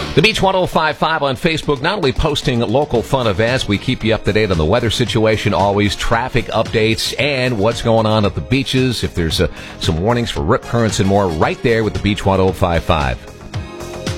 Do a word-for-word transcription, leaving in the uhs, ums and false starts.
The Beach ten fifty-five on Facebook, not only posting local fun events, we keep you up to date on the weather situation, always traffic updates, and what's going on at the beaches. If there's uh, some warnings for rip currents and more, right there with the Beach ten fifty-five.